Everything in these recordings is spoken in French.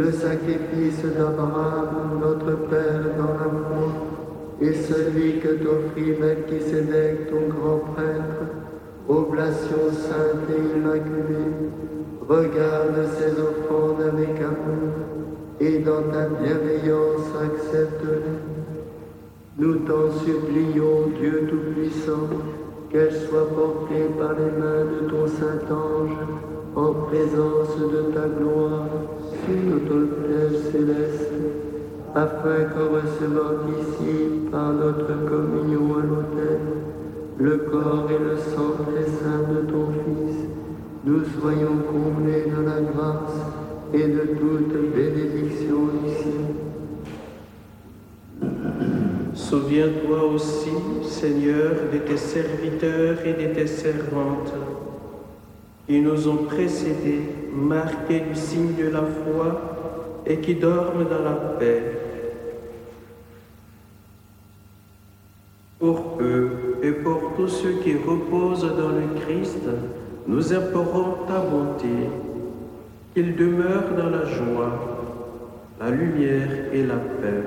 le sacrifice d'Abraham, notre Père dans la foi, et celui que t'offrit Melchisédek, ton grand prêtre, oblation sainte et immaculée, regarde ces offrandes avec amour, et dans ta bienveillance accepte-les. Nous t'en supplions, Dieu Tout-Puissant, qu'elles soient portées par les mains de ton Saint-Ange, en présence de ta gloire, sur notre autel céleste, afin qu'en recevant ici, par notre communion à l'autel, le corps et le sang très saint de ton Fils, nous soyons comblés de la grâce et de toute bénédiction du ciel. Souviens-toi aussi, Seigneur, de tes serviteurs et de tes servantes, qui nous ont précédés, marqués du signe de la foi et qui dorment dans la paix. Pour eux et pour tous ceux qui reposent dans le Christ, nous implorons ta bonté, qu'ils demeurent dans la joie, la lumière et la paix.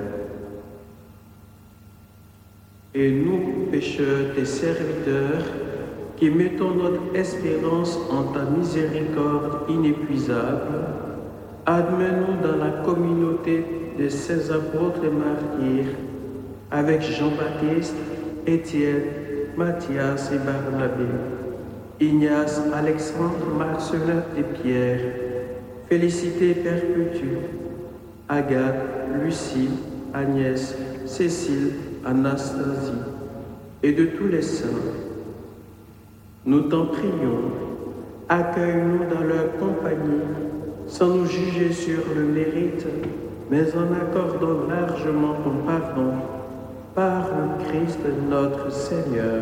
Et nous, pécheurs, tes serviteurs, qui mettons notre espérance en ta miséricorde inépuisable, admets-nous dans la communauté de ces apôtres et martyrs, avec Jean-Baptiste, Étienne, Matthias et Barnabé, Ignace, Alexandre, Marcelin et Pierre, Félicité Perpétue, Agathe, Lucie, Agnès, Cécile, Anastasie et de tous les saints. Nous t'en prions, accueille-nous dans leur compagnie, sans nous juger sur le mérite, mais en accordant largement ton pardon par le Christ notre Seigneur.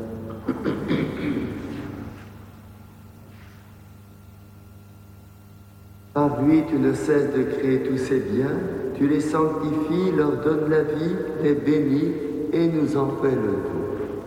Par lui, tu ne cesses de créer tous ces biens, tu les sanctifies, leur donnes la vie, les bénis et nous en fais le don.